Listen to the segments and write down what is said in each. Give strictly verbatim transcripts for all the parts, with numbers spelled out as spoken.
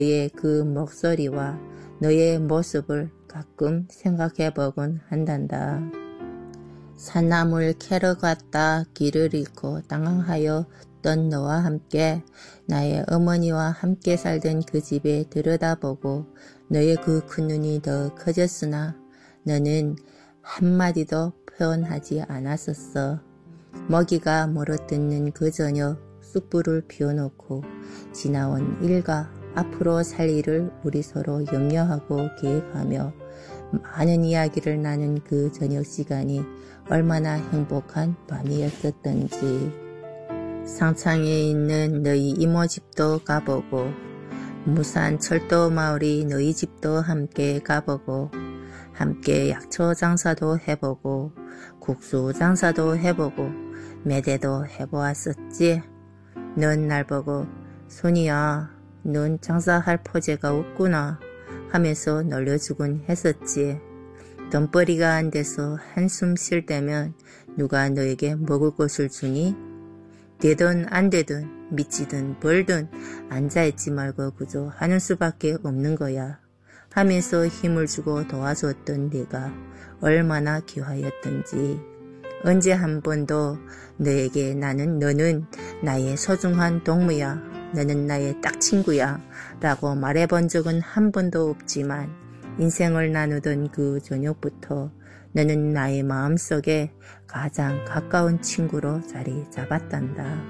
너의 그 목소리와 너의 모습을 가끔 생각해보곤 한단다. 산나물 캐러 갔다 길을 잃고 당황하였던 너와 함께 나의 어머니와 함께 살던 그 집에 들여다보고 너의 그 큰 눈이 더 커졌으나 너는 한마디도 표현하지 않았었어. 먹이가 물어뜯는 그 저녁 숯불을 피워놓고 지나온 일과 앞으로 살 일을 우리 서로 염려하고 계획하며 많은 이야기를 나눈 그 저녁 시간이 얼마나 행복한 밤이었었던지. 상창에 있는 너희 이모 집도 가보고 무산 철도 마을이 너희 집도 함께 가보고 함께 약초 장사도 해보고 국수 장사도 해보고 매대도 해보았었지. 넌 날 보고 손이야 넌 장사할 포재가 없구나 하면서 놀려주곤 했었지. 돈벌이가 안 돼서 한숨 쉴 때면 누가 너에게 먹을 것을 주니? 되든 안 되든 미치든 벌든 앉아있지 말고 그저 하는 수밖에 없는 거야 하면서 힘을 주고 도와줬던 네가 얼마나 귀하였던지. 언제 한 번도 너에게 나는 너는 나의 소중한 동무야, 너는 나의 딱 친구야 라고 말해본 적은 한 번도 없지만 인생을 나누던 그 저녁부터 너는 나의 마음속에 가장 가까운 친구로 자리 잡았단다.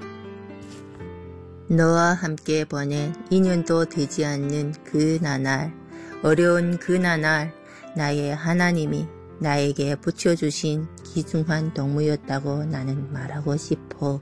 너와 함께 보낸 이 년도 되지 않는 그 나날, 어려운 그 나날 나의 하나님이 나에게 붙여주신 귀중한 동무였다고 나는 말하고 싶어.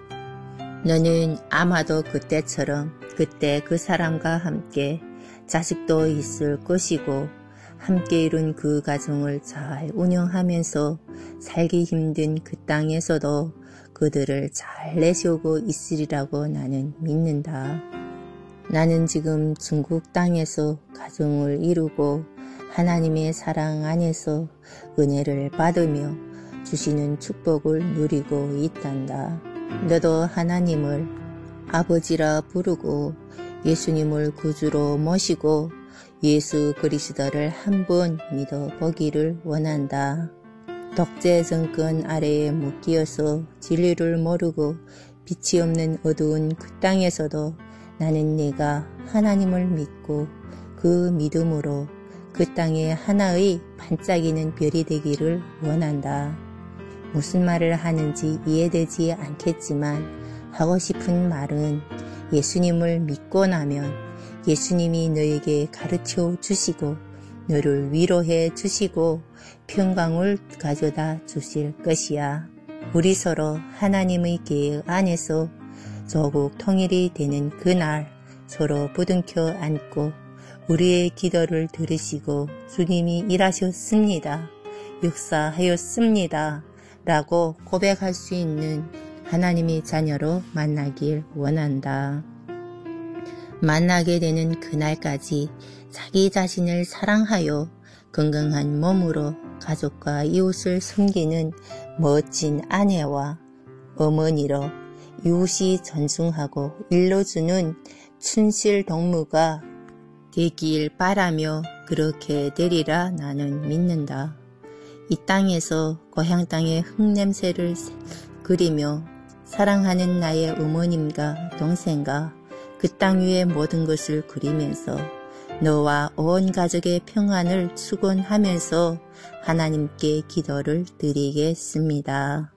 너는 아마도 그때처럼 그때 그 사람과 함께 자식도 있을 것이고 함께 이룬 그 가정을 잘 운영하면서 살기 힘든 그 땅에서도 그들을 잘 내세우고 있으리라고 나는 믿는다. 나는 지금 중국 땅에서 가정을 이루고 하나님의 사랑 안에서 은혜를 받으며 주시는 축복을 누리고 있단다. 너도 하나님을 아버지라 부르고 예수님을 구주로 모시고 예수 그리스도를 한번 믿어보기를 원한다. 독재 정권 아래에 묶여서 진리를 모르고 빛이 없는 어두운 그 땅에서도 나는 네가 하나님을 믿고 그 믿음으로 그 땅에 하나의 반짝이는 별이 되기를 원한다. 무슨 말을 하는지 이해되지 않겠지만 하고 싶은 말은 예수님을 믿고 나면 예수님이 너에게 가르쳐 주시고 너를 위로해 주시고 평강을 가져다 주실 것이야. 우리 서로 하나님의 계획 안에서 조국 통일이 되는 그날 서로 부둥켜 안고 우리의 기도를 들으시고 주님이 일하셨습니다. 역사하였습니다. 라고 고백할 수 있는 하나님의 자녀로 만나길 원한다. 만나게 되는 그날까지 자기 자신을 사랑하여 건강한 몸으로 가족과 이웃을 섬기는 멋진 아내와 어머니로 이웃이 존중하고 일러주는 춘실 동무가 되길 바라며 그렇게 되리라 나는 믿는다. 이 땅에서 고향 땅의 흙냄새를 그리며 사랑하는 나의 어머님과 동생과 그 땅 위의 모든 것을 그리면서 너와 온 가족의 평안을 축원하면서 하나님께 기도를 드리겠습니다.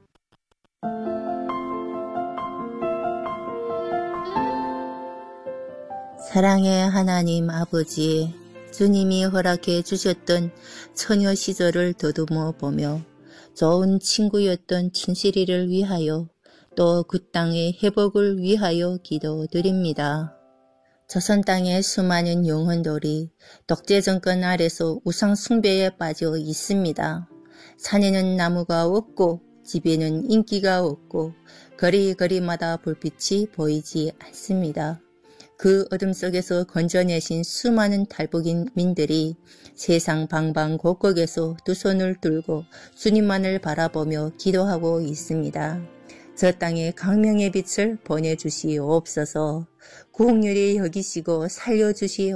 사랑의 하나님 아버지, 주님이 허락해 주셨던 처녀 시절을 더듬어 보며 좋은 친구였던 춘실이를 위하여 또 그 땅의 회복을 위하여 기도드립니다. 조선 땅의 수많은 영혼들이 독재 정권 아래서 우상 숭배에 빠져 있습니다. 산에는 나무가 없고 집에는 인기가 없고 거리거리마다 불빛이 보이지 않습니다. 그 어둠 속에서 건져내신 수많은 탈북민들이 세상 방방곡곡에서 두 손을 들고 주님만을 바라보며 기도하고 있습니다. 저 땅에 강명의 빛을 보내주시옵소서. 국률이 여기시고 살려주시옵소서.